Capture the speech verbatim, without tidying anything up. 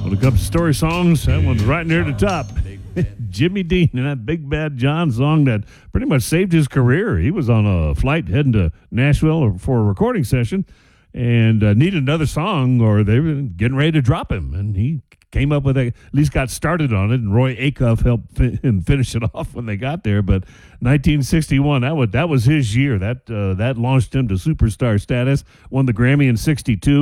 When it comes to story songs, that one's right near the top. Jimmy Dean and that Big Bad John song that pretty much saved his career. He was on a flight heading to Nashville for a recording session and uh, needed another song, or they were getting ready to drop him. And he came up with a, at least got started on it, and Roy Acuff helped fi- him finish it off when they got there. But nineteen sixty-one, that was that was his year. That uh, that launched him to superstar status. Won the Grammy in sixty-two.